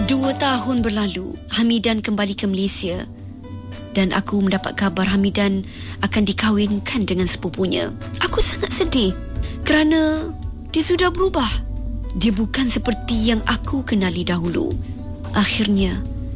2 tahun berlalu, Hamidan kembali ke Malaysia dan aku mendapat kabar Hamidan akan dikahwinkan dengan sepupunya. Aku sangat sedih kerana dia sudah berubah. Dia bukan seperti yang aku kenali dahulu. Akhirnya,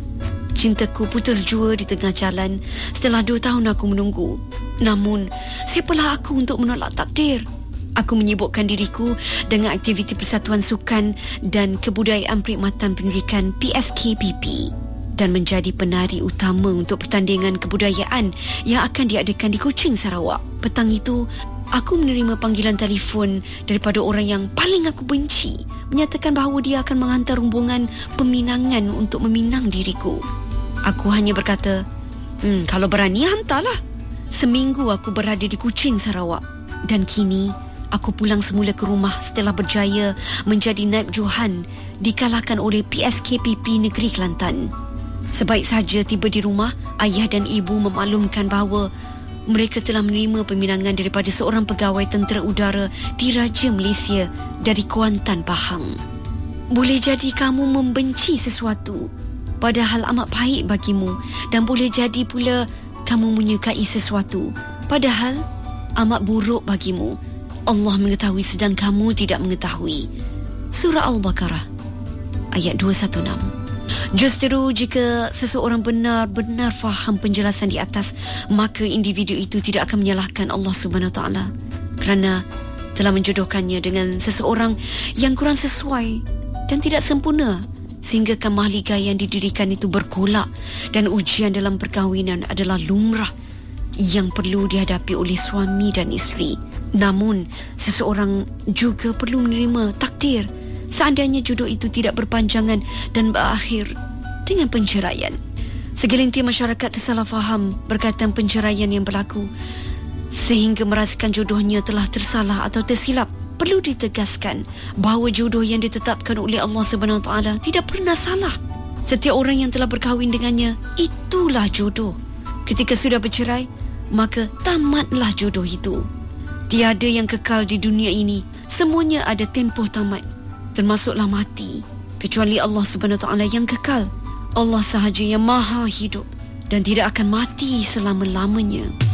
cintaku putus jua di tengah jalan setelah 2 tahun aku menunggu. Namun, siapalah aku untuk menolak takdir? Aku menyibukkan diriku dengan aktiviti Persatuan Sukan dan Kebudayaan Perkhidmatan Pendidikan PSKPP dan menjadi penari utama untuk pertandingan kebudayaan yang akan diadakan di Kuching, Sarawak. Petang itu, aku menerima panggilan telefon daripada orang yang paling aku benci, menyatakan bahawa dia akan menghantar rombongan peminangan untuk meminang diriku. Aku hanya berkata, kalau berani hantarlah. Seminggu aku berada di Kuching, Sarawak, dan kini aku pulang semula ke rumah setelah berjaya menjadi naib Johan dikalahkan oleh PSKPP Negeri Kelantan. Sebaik saja tiba di rumah, ayah dan ibu memaklumkan bahawa mereka telah menerima peminangan daripada seorang pegawai tentera udara di Raja Malaysia dari Kuantan, Pahang. Boleh jadi kamu membenci sesuatu padahal amat baik bagimu, dan boleh jadi pula kamu menyukai sesuatu padahal amat buruk bagimu. Allah mengetahui sedang kamu tidak mengetahui. Surah Al-Baqarah ayat 216. Justeru jika seseorang benar-benar faham penjelasan di atas, maka individu itu tidak akan menyalahkan Allah Subhanahu Wa Taala kerana telah menjodohkannya dengan seseorang yang kurang sesuai dan tidak sempurna, sehingga mahligai yang didirikan itu bergolak, dan ujian dalam perkahwinan adalah lumrah yang perlu dihadapi oleh suami dan isteri. Namun, seseorang juga perlu menerima takdir seandainya jodoh itu tidak berpanjangan dan berakhir dengan penceraian. Segelintir masyarakat tersalah faham berkaitan penceraian yang berlaku sehingga merasakan jodohnya telah tersalah atau tersilap. Perlu ditegaskan bahawa jodoh yang ditetapkan oleh Allah Subhanahu Wa Taala tidak pernah salah. Setiap orang yang telah berkahwin dengannya, itulah jodoh. Ketika sudah bercerai, maka tamatlah jodoh itu. Tiada yang kekal di dunia ini. Semuanya ada tempoh tamat, termasuklah mati, kecuali Allah Subhanahu Wa Taala yang kekal. Allah sahaja yang maha hidup dan tidak akan mati selama-lamanya.